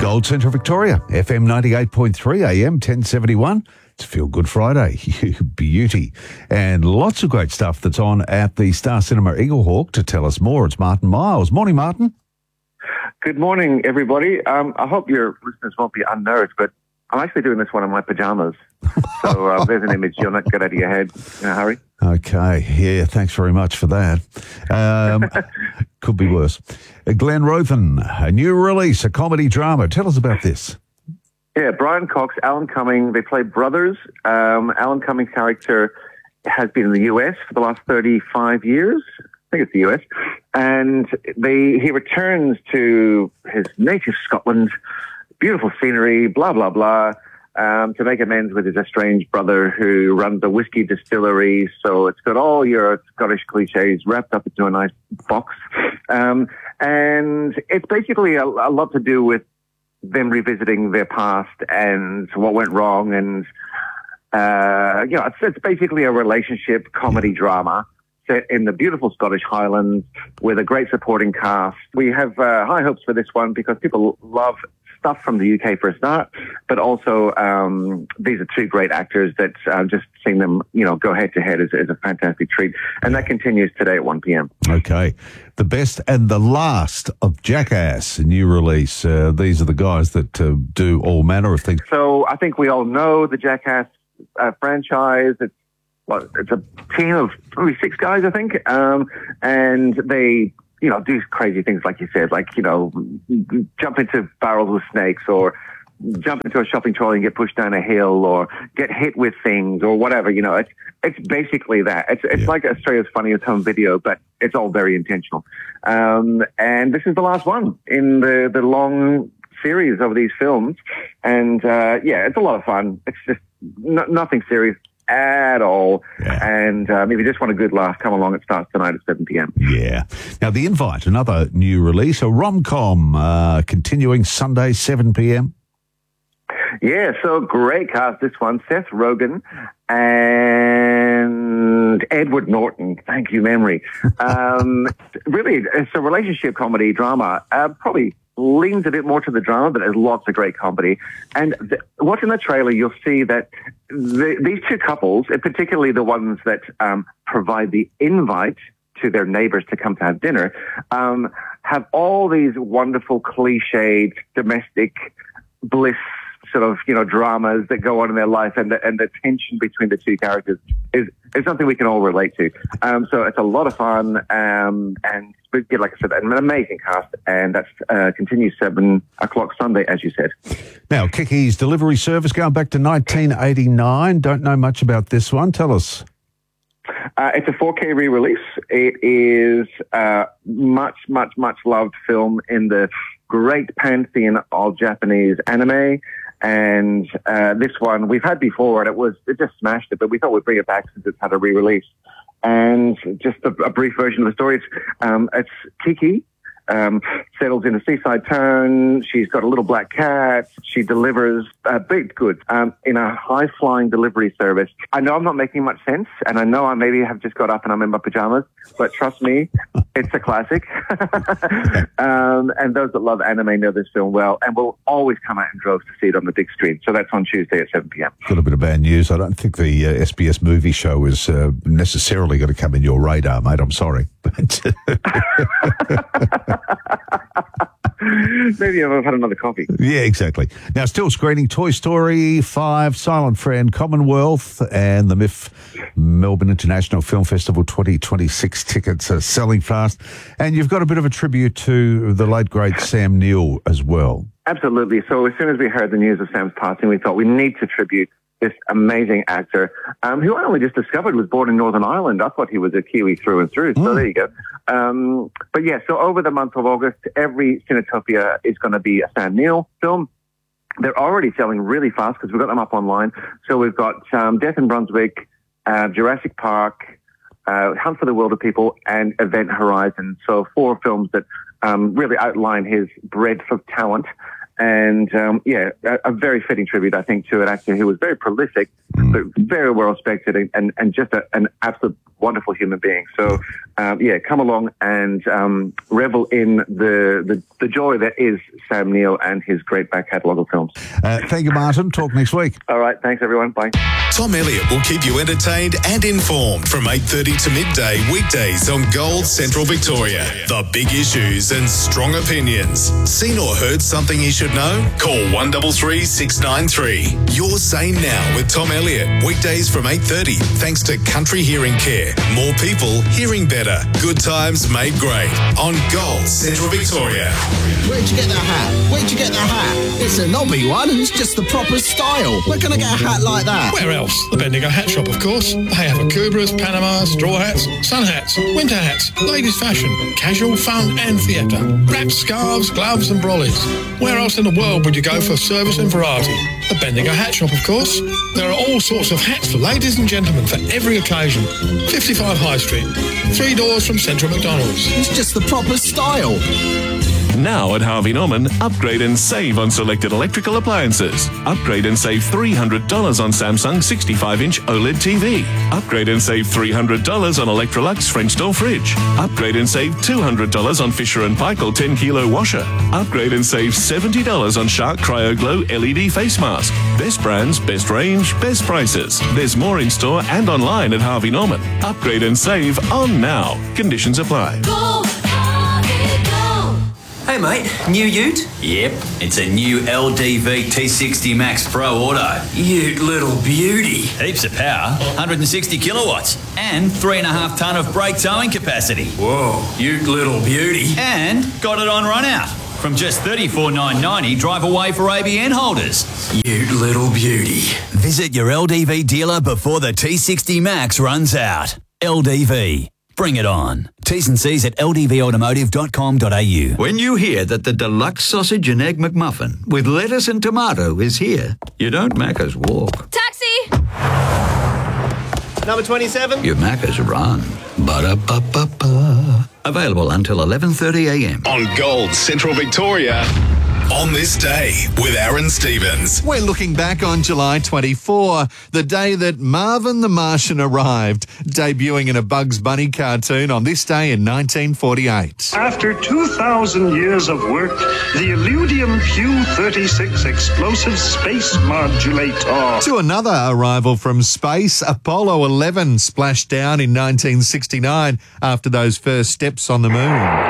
Gold Centre Victoria, FM 98.3 AM 1071. It's Feel Good Friday, you beauty. And lots of great stuff that's on at the Star Cinema Eaglehawk. To tell us more, it's Martin Miles. Morning, Martin. Good morning, everybody. I hope your listeners won't be unnerved, but I'm actually doing this one in my pajamas. So there's an image you'll not get out of your head in a hurry. Okay, yeah, thanks very much for that. Could be worse. Glenn Rothen, a new release, a comedy drama. Tell us about this. Yeah, Brian Cox, Alan Cumming, they play brothers. Alan Cumming's character has been in the US for the last 35 years. I think it's the US. And he returns to his native Scotland, beautiful scenery, blah, blah, blah, to make amends with his estranged brother who runs a whiskey distillery. So it's got all your Scottish cliches wrapped up into a nice box. And it's basically a lot to do with them revisiting their past and what went wrong. And, it's basically a relationship comedy drama set in the beautiful Scottish Highlands with a great supporting cast. We have high hopes for this one because people love stuff from the UK for a start, but also these are two great actors that just seeing them, go head to head is a fantastic treat. And that continues today at 1 p.m. Okay. The best and the last of Jackass, a new release. These are the guys that do all manner of things. So I think we all know the Jackass franchise. It's a team of probably 6 guys, I think. And they do crazy things, like you said, jump into barrels with snakes or jump into a shopping trolley and get pushed down a hill or get hit with things or whatever. It's basically that. It's like Australia's Funniest Home Video, but it's all very intentional. And this is the last one in the long series of these films. And, it's a lot of fun. It's just nothing serious at all. Yeah. And if you just want a good laugh, come along. It starts tonight at 7 p.m. Yeah. Now, The Invite, another new release, a rom-com, continuing Sunday, 7 p.m. Yeah, so great cast, this one. Seth Rogen and Edward Norton. Thank you, memory. Really, it's a relationship comedy drama. Probably leans a bit more to the drama, but there's lots of great comedy. And watching the trailer, you'll see that these two couples, and particularly the ones that provide the invite to their neighbors to come to have dinner, have all these wonderful cliched domestic bliss sort of, dramas that go on in their life, and the tension between the two characters is something we can all relate to. So it's a lot of fun, and like I said, an amazing cast, and that's continues 7 o'clock Sunday, as you said. Now, Kiki's Delivery Service, going back to 1989. Don't know much about this one. Tell us. It's a 4K re-release. It is much, much, much loved film in the great pantheon of Japanese anime. And this one we've had before, and it just smashed it, but we thought we'd bring it back since it's had a re-release. And just a brief version of the story. It's Kiki. Settles in a seaside town. She's got a little black cat. She delivers baked goods in a high-flying delivery service. I know I'm not making much sense, and I know I maybe have just got up and I'm in my pajamas, but trust me, it's a classic. And those that love anime know this film well, and will always come out in droves to see it on the big screen. So that's on Tuesday at 7 p.m. Got a bit of bad news. I don't think the SBS movie show is necessarily going to come in your radar, mate. I'm sorry. Maybe I've had another coffee. Yeah, exactly. Now, still screening Toy Story 5, Silent Friend, Commonwealth, and the MIF Melbourne International Film Festival 2026 tickets are selling fast. And you've got a bit of a tribute to the late, great Sam Neill as well. Absolutely. So as soon as we heard the news of Sam's passing, we thought we need to tribute this amazing actor, who I only just discovered was born in Northern Ireland. I thought he was a Kiwi through and through. So there you go. But yeah, so over the month of August, every Cinetopia is going to be a Sam Neill film. They're already selling really fast because we've got them up online. So we've got Death in Brunswick, Jurassic Park, Hunt for the Wilder People, and Event Horizon. So 4 films that really outline his breadth of talent. And a very fitting tribute, I think, to an actor who was very prolific, but very well respected and just an absolute wonderful human being. So, come along and revel in the joy that is Sam Neill and his great back catalogue of films. Thank you, Martin. Talk next week. All right. Thanks, everyone. Bye. Tom Elliott will keep you entertained and informed from 8:30 to midday weekdays on Gold Central Victoria. The big issues and strong opinions. Seen or heard something you should know? Call 133 693. Your Say Now with Tom Elliott. Weekdays from 8:30 thanks to Country Hearing Care. More people hearing better. Good times made great on Gold Central Victoria. Where'd you get that hat? Where'd you get that hat? It's a knobby one and it's just the proper style. Where can I get a hat like that? Where else? The Bendigo Hat Shop, of course. They have Akubras, Panamas, straw hats, sun hats, winter hats, ladies' fashion, casual, fun and theatre, wraps, scarves, gloves and brollies. Where else in the world would you go for service and variety? The Bendigo Hat Shop, of course. There are all sorts of hats for ladies and gentlemen for every occasion. 55 High Street, 3 doors from Central McDonald's. It's just the proper style. Now at Harvey Norman, upgrade and save on selected electrical appliances. Upgrade and save $300 on Samsung 65-inch OLED TV. Upgrade and save $300 on Electrolux French door fridge. Upgrade and save $200 on Fisher & Paykel 10-kilo washer. Upgrade and save $70 on Shark Cryo Glow LED face mask. Best brands, best range, best prices. There's more in store and online at Harvey Norman. Upgrade and save on now. Conditions apply. Hey mate, new ute? Yep, it's a new LDV T60 Max Pro Auto. Ute little beauty. Heaps of power, 160 kilowatts, and 3.5 tonne of brake towing capacity. Whoa, ute little beauty. And got it on run out. From just $34,990, drive away for ABN holders. Ute little beauty. Visit your LDV dealer before the T60 Max runs out. LDV. Bring it on. T's and C's at ldvautomotive.com.au. When you hear that the deluxe sausage and egg McMuffin with lettuce and tomato is here, you don't Macca's walk. Taxi! Number 27. You Macca's run. Ba-da-ba-ba-ba. Available until 11:30 a.m. On Gold Central Victoria. On this day with Aaron Stevens. We're looking back on July 24, the day that Marvin the Martian arrived, debuting in a Bugs Bunny cartoon on this day in 1948. After 2,000 years of work, the Illudium Q-36 explosive space modulator. To another arrival from space, Apollo 11 splashed down in 1969 after those first steps on the moon.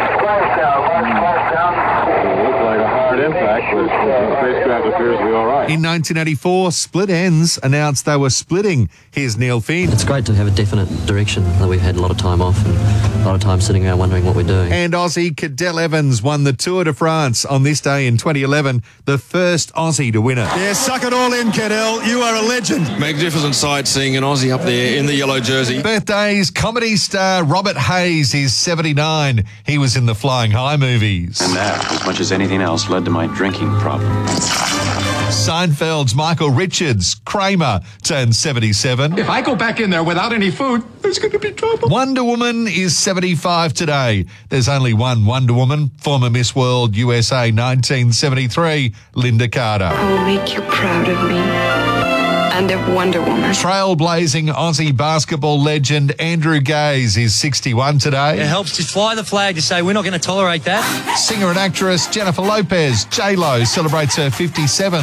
In 1984, Split Enz announced they were splitting. Here's Neil Finn. It's great to have a definite direction. We've had a lot of time off and a lot of time sitting around wondering what we're doing. And Aussie Cadel Evans won the Tour de France on this day in 2011, the first Aussie to win it. Yeah, suck it all in, Cadel. You are a legend. Magnificent sight seeing an Aussie up there in the yellow jersey. Birthdays, comedy star Robert Hayes is 79. He was in the Flying High movies. And that, as much as anything else, led to my drinking problem. Seinfeld's Michael Richards, Kramer, turned 77. If I go back in there without any food, there's going to be trouble. Wonder Woman is 75 today. There's only one Wonder Woman, former Miss World USA 1973, Linda Carter. I will make you proud of me. And of Wonder Woman. Trailblazing Aussie basketball legend Andrew Gaze is 61 today. It helps to fly the flag to say we're not going to tolerate that. Singer and actress Jennifer Lopez, J-Lo, celebrates her 57.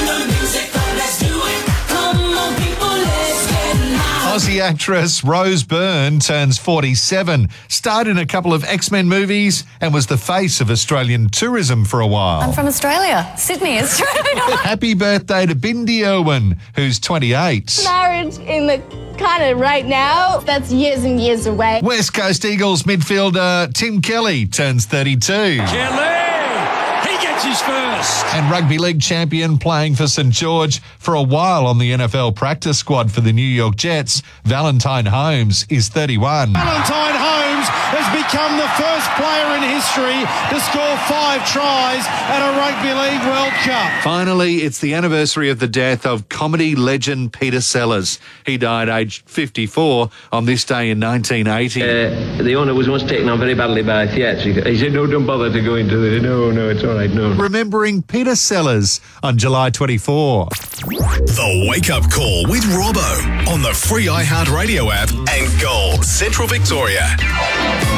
Aussie actress Rose Byrne turns 47, starred in a couple of X-Men movies and was the face of Australian tourism for a while. I'm from Australia, Sydney, Australia. Happy birthday to Bindi Irwin, who's 28. Marriage in the kind of right now, that's years and years away. West Coast Eagles midfielder Tim Kelly turns 32. Kelly! He gets his first. And rugby league champion playing for St George for a while on the NFL practice squad for the New York Jets, Valentine Holmes is 31. Valentine Holmes has become the first player in history to score 5 tries at a Rugby League World Cup. Finally, it's the anniversary of the death of comedy legend Peter Sellers. He died aged 54 on this day in 1980. The owner was once taken on very badly by a theatrical. He said, no, don't bother to go into it. No, it's all right, no. Remembering Peter Sellers on July 24. The Wake Up Call with Robbo on the free iHeartRadio app and Gold Central Victoria.